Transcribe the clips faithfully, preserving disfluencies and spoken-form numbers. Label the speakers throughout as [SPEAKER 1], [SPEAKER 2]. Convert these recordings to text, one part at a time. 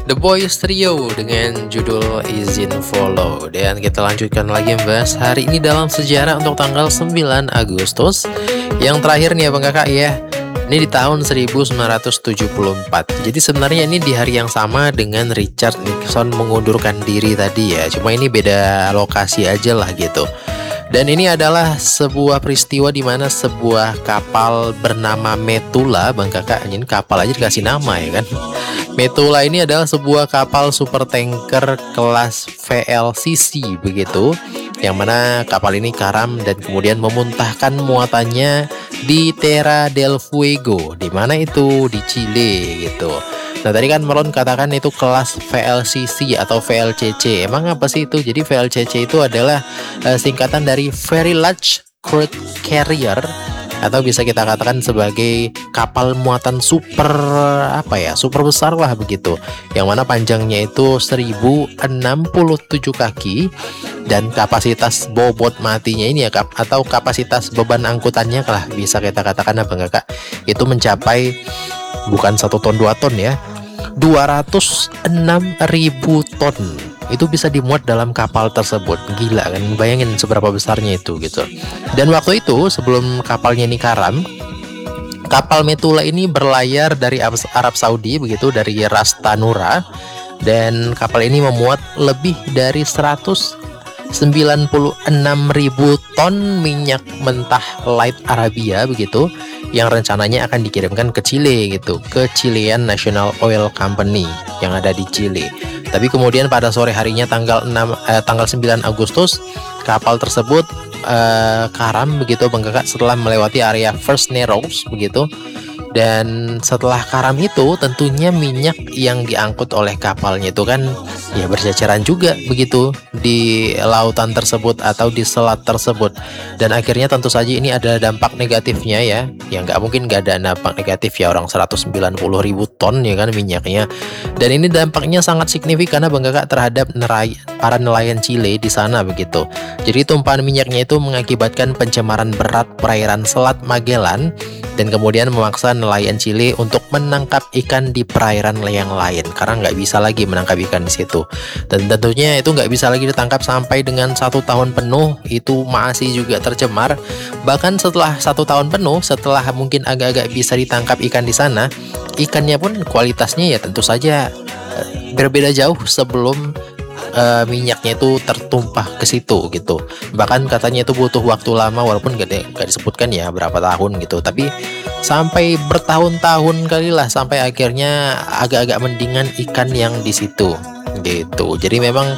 [SPEAKER 1] The Boys Trio dengan judul Izin Follow. Dan kita lanjutkan lagi membahas hari ini dalam sejarah untuk tanggal sembilan Agustus. Yang terakhir nih abang kakak ya, ini di tahun seribu sembilan ratus tujuh puluh empat. Jadi sebenarnya ini di hari yang sama dengan Richard Nixon mengundurkan diri tadi ya. Cuma ini beda lokasi aja lah gitu. Dan ini adalah sebuah peristiwa di mana sebuah kapal bernama Metula, bang kakak, ini kapal aja dikasih nama ya kan. Metula ini adalah sebuah kapal super tanker kelas V L C C begitu, yang mana kapal ini karam dan kemudian memuntahkan muatannya di Terra del Fuego, di mana itu di Chile gitu. Nah tadi kan Melon katakan itu kelas V L C C atau V L C C. Emang apa sih itu? Jadi V L C C itu adalah uh, singkatan dari Very Large Crude Carrier, atau bisa kita katakan sebagai kapal muatan super apa ya, super besar lah begitu, yang mana panjangnya itu seribu enam puluh tujuh kaki dan kapasitas bobot matinya ini ya kap atau kapasitas beban angkutannya lah bisa kita katakan apa kakak, itu mencapai bukan satu ton dua ton ya, dua ratus enam ribu ton. Itu bisa dimuat dalam kapal tersebut. Gila kan, bayangin seberapa besarnya itu gitu. Dan waktu itu sebelum kapalnya ini karam, kapal Metula ini berlayar dari Arab Saudi begitu, dari Ras Tanura, dan kapal ini memuat lebih dari seratus sembilan puluh enam ribu ton minyak mentah light Arabia begitu, yang rencananya akan dikirimkan ke Chile gitu, ke Chilean National Oil Company yang ada di Chile. Tapi kemudian pada sore harinya tanggal enam eh, tanggal sembilan Agustus, kapal tersebut eh, karam begitu bang kakak, setelah melewati area First Narrows begitu. Dan setelah karam itu tentunya minyak yang diangkut oleh kapalnya itu kan ya berceceran juga begitu di lautan tersebut atau di selat tersebut. Dan akhirnya tentu saja ini ada dampak negatifnya ya. Ya nggak mungkin nggak ada dampak negatif ya, orang seratus sembilan puluh ribu ton ya kan minyaknya. Dan ini dampaknya sangat signifikan bang kakak terhadap nerai, para nelayan Chile di sana begitu. Jadi tumpahan minyaknya itu mengakibatkan pencemaran berat perairan Selat Magellan, dan kemudian memaksa nelayan Chile untuk menangkap ikan di perairan yang lain karena nggak bisa lagi menangkap ikan di situ. Dan tentunya itu nggak bisa lagi ditangkap sampai dengan satu tahun penuh, itu masih juga tercemar. Bahkan setelah satu tahun penuh, setelah mungkin agak-agak bisa ditangkap ikan di sana, ikannya pun kualitasnya ya tentu saja berbeda jauh sebelum Uh, minyaknya itu tertumpah ke situ gitu. Bahkan katanya itu butuh waktu lama, walaupun gak, de- gak disebutkan ya berapa tahun gitu, tapi sampai bertahun-tahun kali lah, sampai akhirnya agak-agak mendingan ikan yang di situ gitu. Jadi memang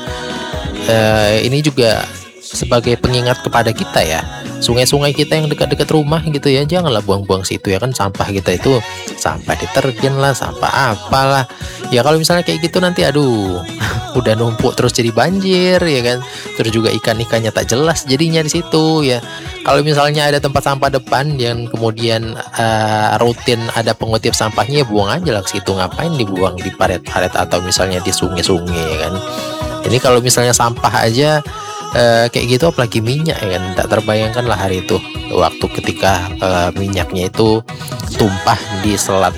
[SPEAKER 1] uh, ini juga sebagai pengingat kepada kita ya, sungai-sungai kita yang dekat-dekat rumah gitu ya, janganlah buang-buang situ ya kan. Sampah kita itu sampah deterjen lah, sampah apalah ya, kalau misalnya kayak gitu nanti aduh udah numpuk terus jadi banjir ya kan. Terus juga ikan-ikannya tak jelas jadinya di situ ya. Kalau misalnya ada tempat sampah depan yang kemudian uh, rutin ada pengutip sampahnya, ya buang aja lah ke situ, ngapain dibuang di paret-paret atau misalnya di sungai-sungai ya kan. Ini kalau misalnya sampah aja Uh, kayak gitu, apalagi minyak ya kan. Tak terbayangkan lah hari itu waktu ketika uh, minyaknya itu tumpah di selat